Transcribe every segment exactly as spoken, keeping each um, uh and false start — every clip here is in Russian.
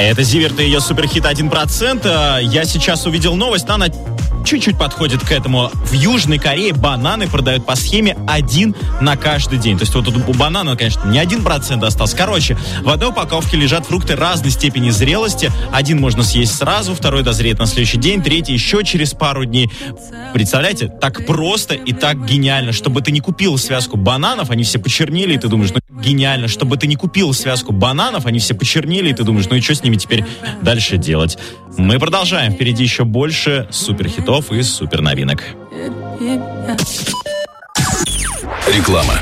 Это Зиверт и ее суперхит один процент. Я сейчас увидел новость, она чуть-чуть подходит к этому. В Южной Корее бананы продают по схеме один на каждый день. То есть вот у банана, конечно, не один процент остался. Короче, в одной упаковке лежат фрукты разной степени зрелости. Один можно съесть сразу, второй дозреет на следующий день, третий еще через пару дней. Представляете, так просто и так гениально. Чтобы ты не купил связку бананов, они все почернели, и ты думаешь, ну гениально. Чтобы ты не купил связку бананов, они все почернели, и ты думаешь, ну и что с ними теперь дальше делать? Мы продолжаем. Впереди еще больше суперхитов и суперновинок. Реклама.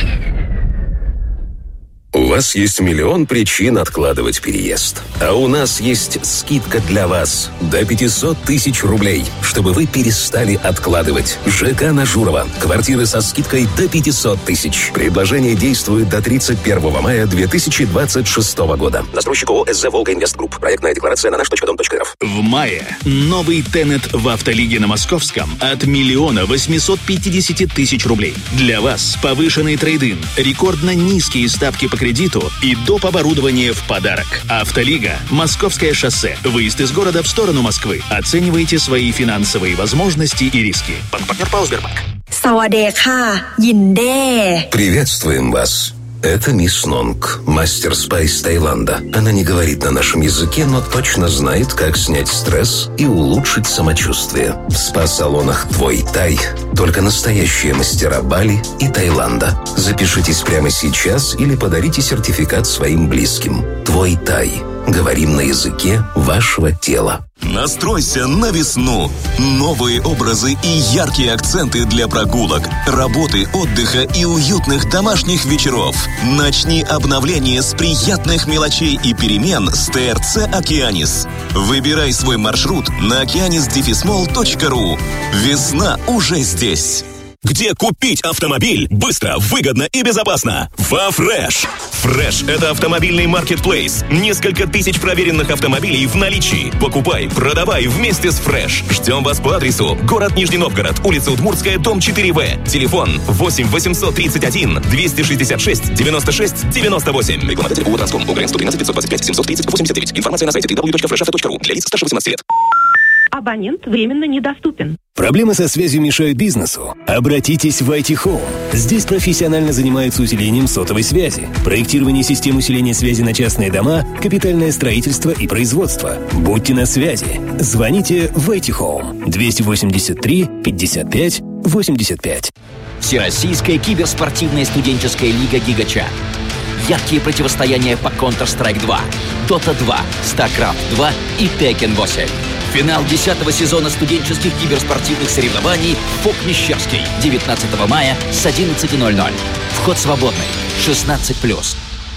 У вас есть миллион причин откладывать переезд. А у нас есть скидка для вас до пятьсот тысяч рублей, чтобы вы перестали откладывать. ЖК Нажурова. Квартиры со скидкой до пятьсот тысяч. Предложение действует до тридцать первого мая две тысячи двадцать шестого года. Застройщик ООО СЗ «Волга Инвест Групп». Проектная декларация на наш точка дом точка эр эф. В мае новый Тенет в Автолиге на Московском от миллиона восемьсот пятидесяти тысяч рублей. Для вас повышенный трейд-ин, рекордно низкие ставки по кредиту и доп. Оборудование в подарок. Автолига, Московское шоссе. Выезд из города в сторону Москвы. Оценивайте свои финансовые возможности и риски. Банк-партнер ПАО Сбербанк. Савадеха, Йинде. Приветствуем вас. Это мисс Нонг, мастер спа из Таиланда. Она не говорит на нашем языке, но точно знает, как снять стресс и улучшить самочувствие. В спа-салонах «Твой Тай» только настоящие мастера Бали и Таиланда. Запишитесь прямо сейчас или подарите сертификат своим близким. «Твой Тай». Говорим на языке вашего тела. Настройся на весну. Новые образы и яркие акценты для прогулок, работы, отдыха и уютных домашних вечеров. Начни обновление с приятных мелочей и перемен с ТРЦ «Океанис». Выбирай свой маршрут на океанис дефис молл точка ру. Весна уже здесь. Где купить автомобиль быстро, выгодно и безопасно? Во Фреш. Фреш – это автомобильный маркетплейс. Несколько тысяч проверенных автомобилей в наличии. Покупай, продавай вместе с Фреш. Ждем вас по адресу: город Нижний Новгород, улица Удмуртская, дом четыре вэ. Телефон восемь восемьсот тридцать один двести шестьдесят шесть девяносто шесть девяносто восемь. Рекламодатель ООО «Транском». УГРН сто тринадцать пятьсот двадцать пять семьсот тридцать восемьдесят девять. Информация на сайте дабл ю дабл ю дабл ю точка фреш авто точка ру для лиц старше восемнадцати лет. Абонент временно недоступен. Проблемы со связью мешают бизнесу? Обратитесь в ай ти Home. Здесь профессионально занимаются усилением сотовой связи, проектирование систем усиления связи на частные дома, капитальное строительство и производство. Будьте на связи. Звоните в ай ти Home. двести восемьдесят три пятьдесят пять восемьдесят пять. Всероссийская киберспортивная студенческая лига «Гигачат». Яркие противостояния по Counter-Strike два, Дота два, StarCraft два и Tekken восемь. Финал десятого сезона студенческих киберспортивных соревнований «ФОК Мещерский» девятнадцатого мая с одиннадцати ноль-ноль. Вход свободный. шестнадцать плюс.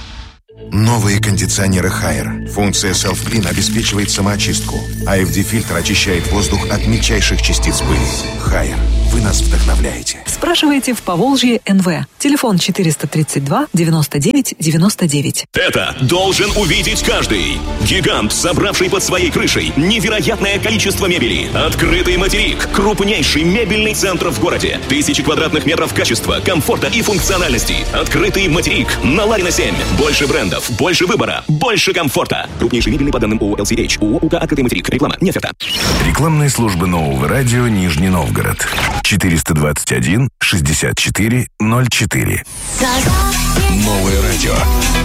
Новые кондиционеры Haier. Функция Self-Clean обеспечивает самоочистку, а эф ди-фильтр очищает воздух от мельчайших частиц пыли. Haier. Вы нас вдохновляете. Спрашивайте в Поволжье эн вэ. Телефон четыреста тридцать два девяносто девять девяносто девять. Это должен увидеть каждый. Гигант, собравший под своей крышей невероятное количество мебели. Открытый материк. Крупнейший мебельный центр в городе. Тысячи квадратных метров качества, комфорта и функциональности. Открытый материк. На Ларина семь. Больше брендов, больше выбора, больше комфорта. Крупнейший мебельный по данным ООО эл си эйч. ООО УК «Открытый материк». Реклама не оферта. Рекламные службы нового радио Нижний Новгород. четыреста двадцать один шестьдесят четыре ноль четыре. Новое радио.